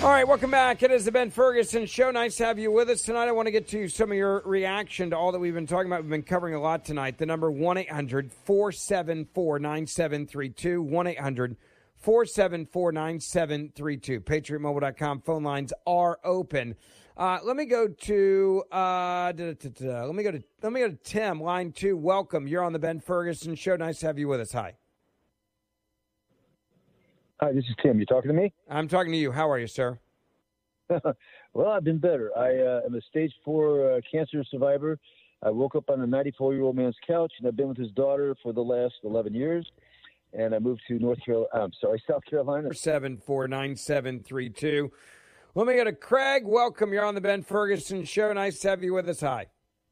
All right, welcome back. It is the Ben Ferguson Show. Nice to have you with us tonight. I want to get to some of your reaction to all that we've been talking about. We've been covering a lot tonight. The number 1-800-474-9732, 1-800-474-9732. PatriotMobile.com. Phone lines are open. Let me go to Tim, line 2. Welcome. You're on the Ben Ferguson Show. Nice to have you with us. Hi. Hi, this is Tim. You talking to me? I'm talking to you. How are you, sir? Well, I've been better. I am a stage 4 cancer survivor. I woke up on a 94-year-old man's couch, and I've been with his daughter for the last 11 years. And I moved to South Carolina. 749732. Let me go to Craig. Welcome. You're on the Ben Ferguson Show. Nice to have you with us. Hi.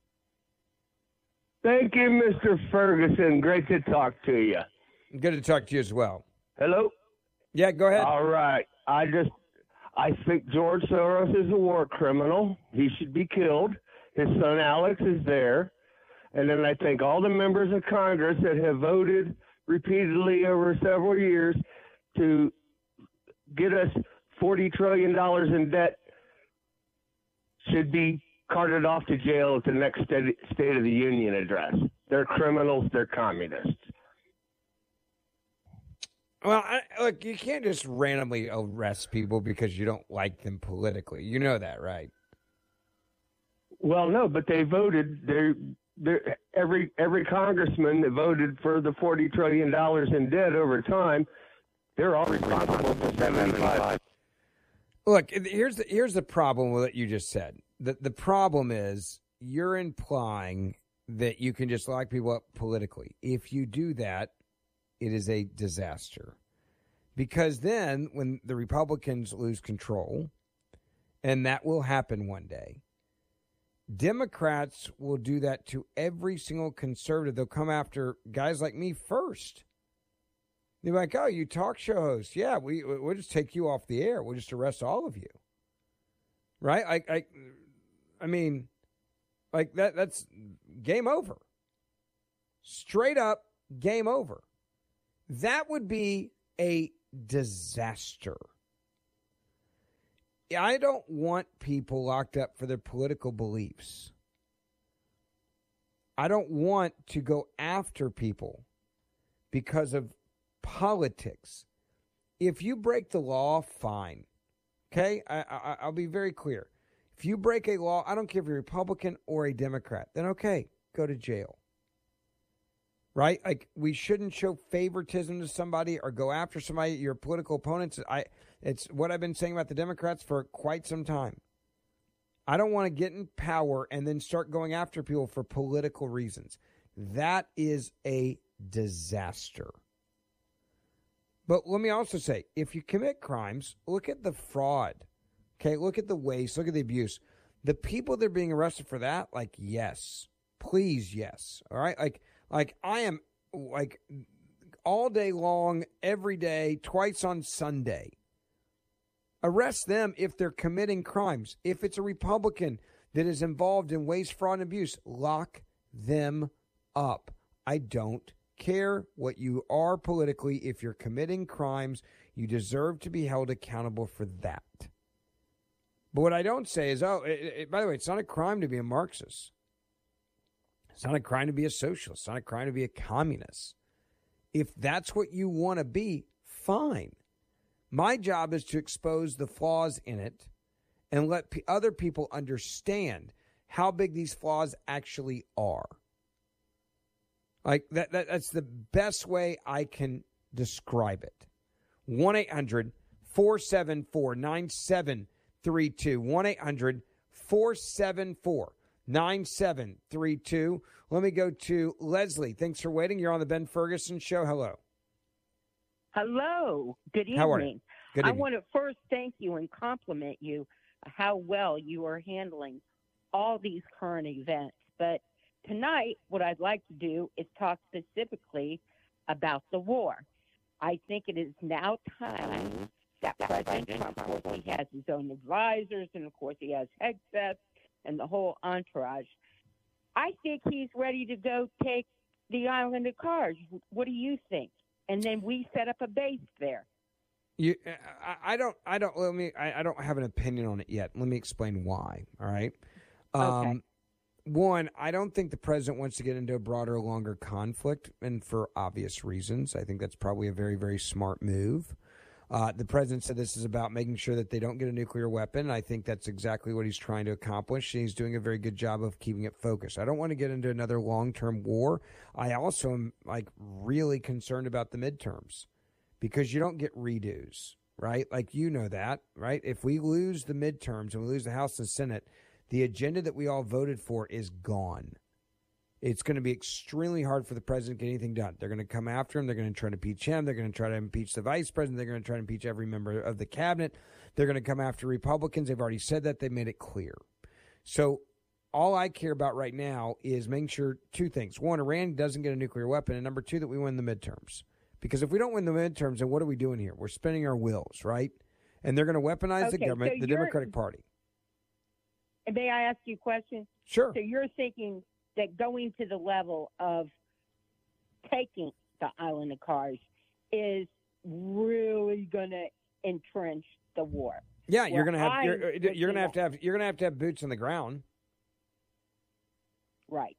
Thank you, Mr. Ferguson. Great to talk to you. Good to talk to you as well. Hello? Yeah, go ahead. All right. I think George Soros is a war criminal. He should be killed. His son Alex is there. And then I think all the members of Congress that have voted repeatedly over several years to get us $40 trillion in debt should be carted off to jail at the next State of the Union address. They're criminals. They're communists. Well, look, you can't just randomly arrest people because you don't like them politically. You know that, right? Well, no, but they voted. Every congressman that voted for the $40 trillion in debt over time, they're all responsible for 75. Look, here's the problem with what you just said. The problem is you're implying that you can just lock people up politically. If you do that, it is a disaster. Because then when the Republicans lose control, and that will happen one day, Democrats will do that to every single conservative. They'll come after guys like me first. They're like, oh, you talk show host. Yeah, we'll just take you off the air. We'll just arrest all of you. Right? I mean, like that's game over. Straight up game over. That would be a disaster. I don't want people locked up for their political beliefs. I don't want to go after people because of politics. If you break the law, fine. Okay? I'll be very clear. If you break a law, I don't care if you're a Republican or a Democrat, then okay, go to jail. Right? Like, we shouldn't show favoritism to somebody or go after somebody, your political opponents. It's what I've been saying about the Democrats for quite some time. I don't want to get in power and then start going after people for political reasons. That is a disaster. But let me also say, if you commit crimes, look at the fraud. Okay, look at the waste, look at the abuse. The people that are being arrested for that, like, yes. Please, yes. All right? Like I am, like, all day long, every day, twice on Sunday. Arrest them if they're committing crimes. If it's a Republican that is involved in waste, fraud, and abuse, lock them up. I don't care what you are politically. If you're committing crimes, you deserve to be held accountable for that. But what I don't say is, by the way, it's not a crime to be a Marxist. It's not a crime to be a socialist. It's not a crime to be a communist. If that's what you want to be, fine. My job is to expose the flaws in it and let other people understand how big these flaws actually are. Like that's the best way I can describe it. 1-800-474-9732. 1-800-474-9732. Let me go to Leslie. Thanks for waiting. You're on the Ben Ferguson Show. Hello. Hello. Good evening. How are you? Good evening. I want to first thank you and compliment you how well you are handling all these current events. But tonight, what I'd like to do is talk specifically about the war. I think it is now time that President Trump, of course, he has his own advisors, and of course he has Hegseth and the whole entourage. I think he's ready to go take the island of Kars. What do you think? And then we set up a base there. I don't have an opinion on it yet. Let me explain why. All right. Okay. One, I don't think the president wants to get into a broader, longer conflict, and for obvious reasons. I think that's probably a very, very smart move. The president said this is about making sure that they don't get a nuclear weapon. I think that's exactly what he's trying to accomplish, and he's doing a very good job of keeping it focused. I don't want to get into another long-term war. I also am really concerned about the midterms because you don't get redos, right? You know that, right? If we lose the midterms and we lose the House and Senate, the agenda that we all voted for is gone. It's going to be extremely hard for the president to get anything done. They're going to come after him. They're going to try to impeach him. They're going to try to impeach the vice president. They're going to try to impeach every member of the cabinet. They're going to come after Republicans. They've already said that. They made it clear. So all I care about right now is making sure two things. One, Iran doesn't get a nuclear weapon. And number two, that we win the midterms. Because if we don't win the midterms, then what are we doing here? We're spinning our wheels, right? And they're going to weaponize the government, the Democratic Party. May I ask you a question? Sure. So you're thinking that going to the level of taking the island of Kars is really going to entrench the war. Yeah, you're going to have to have boots on the ground. Right.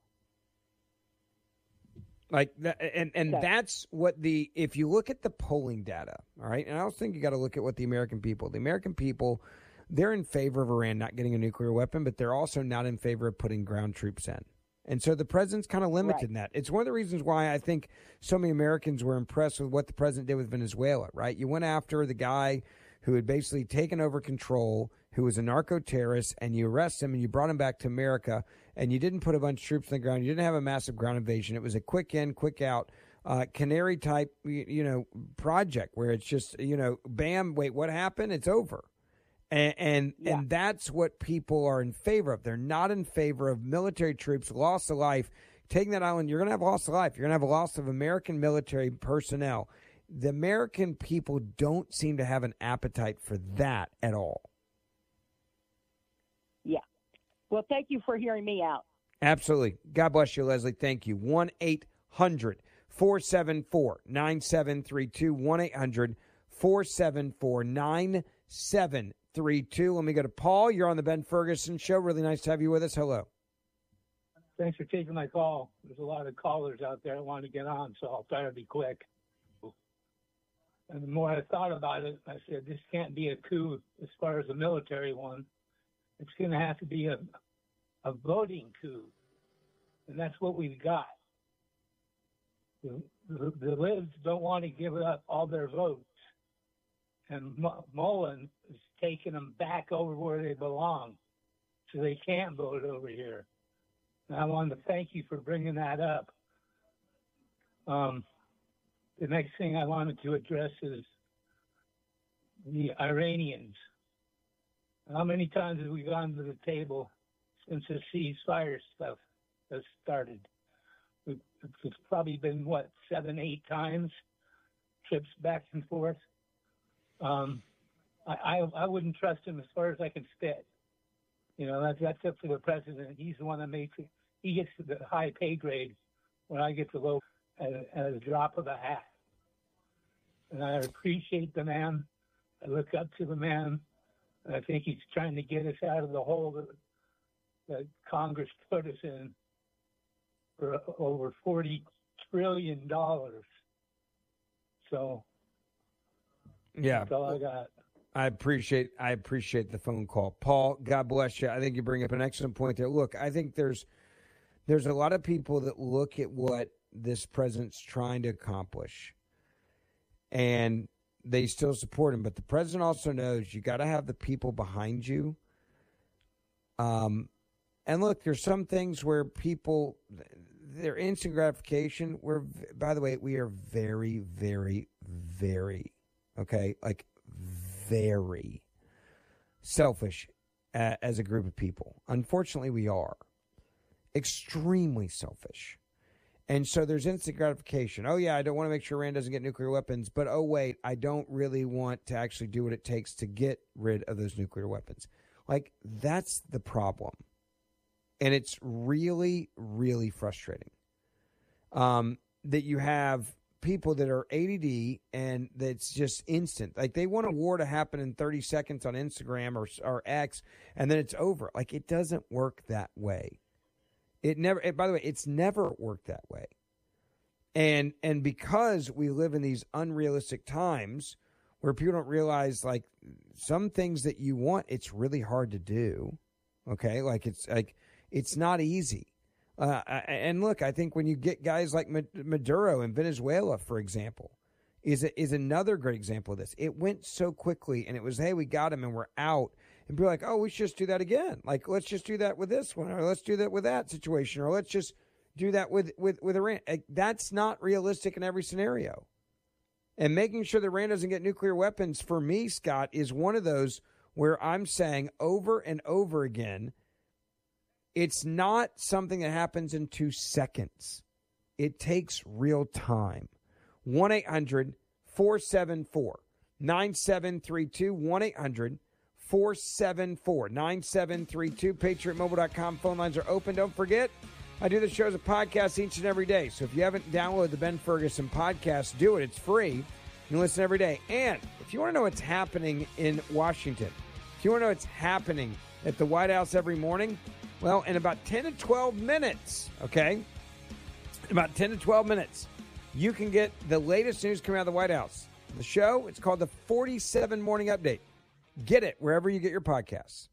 That's what if you look at the polling data, all right, and I also think you got to look at what the American people, they're in favor of Iran not getting a nuclear weapon, but they're also not in favor of putting ground troops in. And so the president's kind of limited in that. It's one of the reasons why I think so many Americans were impressed with what the president did with Venezuela, right? You went after the guy who had basically taken over control, who was a narco-terrorist, and you arrest him and you brought him back to America, and you didn't put a bunch of troops on the ground. You didn't have a massive ground invasion. It was a quick in, quick out, canary type, project where it's just, bam, wait, what happened? It's over. And that's what people are in favor of. They're not in favor of military troops, loss of life. Taking that island, you're going to have loss of life. You're going to have a loss of American military personnel. The American people don't seem to have an appetite for that at all. Yeah. Well, thank you for hearing me out. Absolutely. God bless you, Leslie. Thank you. 1-800-474-9732. 1-800-474-9732. Let me go to Paul. You're on the Ben Ferguson Show. Really nice to have you with us. Hello. Thanks for taking my call. There's a lot of callers out there that want to get on, so I'll try to be quick. And the more I thought about it, I said, this can't be a coup as far as a military one. It's going to have to be a voting coup. And that's what we've got. The libs don't want to give up all their votes. And Mullen is taking them back over where they belong, so they can't vote over here. And I wanted to thank you for bringing that up. The next thing I wanted to address is the Iranians. How many times have we gone to the table since the ceasefire stuff has started? It's probably been, 7, 8 times, trips back and forth. I wouldn't trust him as far as I can spit. That's up to the president. He's the one that makes it. He gets the high pay grade when I get the low at a drop of a hat. And I appreciate the man. I look up to the man. And I think he's trying to get us out of the hole that Congress put us in for over $40 trillion. So yeah, that's all I got. I appreciate the phone call. Paul, God bless you. I think you bring up an excellent point there. Look, I think there's a lot of people that look at what this president's trying to accomplish, and they still support him. But the president also knows you got to have the people behind you. And look, there's some things where people, their instant gratification, by the way, we are very, very, very, very selfish as a group of people. Unfortunately, we are extremely selfish. And so there's instant gratification. Oh, yeah, I don't want to make sure Iran doesn't get nuclear weapons. But, oh, wait, I don't really want to actually do what it takes to get rid of those nuclear weapons. That's the problem. And it's really, really frustrating that you have people that are ADD and that's just instant. Like they want a war to happen in 30 seconds on Instagram or X, and then it's over. Like it doesn't work that way. By the way, it's never worked that way. And because we live in these unrealistic times where people don't realize like some things that you want, it's really hard to do. Okay, like it's not easy. And look, I think when you get guys like Maduro in Venezuela, for example, is another great example of this. It went so quickly, and it was, hey, we got him, and we're out. And people are like, oh, we should just do that again. Like, let's just do that with this one, or let's do that with that situation, or let's just do that with Iran. That's not realistic in every scenario. And making sure that Iran doesn't get nuclear weapons, for me, Scott, is one of those where I'm saying over and over again, it's not something that happens in 2 seconds. It takes real time. 1-800-474-9732. 1-800-474-9732. PatriotMobile.com. Phone lines are open. Don't forget, I do the show as a podcast each and every day. So if you haven't downloaded the Ben Ferguson podcast, do it. It's free. You can listen every day. And if you want to know what's happening in Washington, if you want to know what's happening at the White House every morning, well, in about 10 to 12 minutes, okay, about 10 to 12 minutes, you can get the latest news coming out of the White House. The show, it's called the 47 Morning Update. Get it wherever you get your podcasts.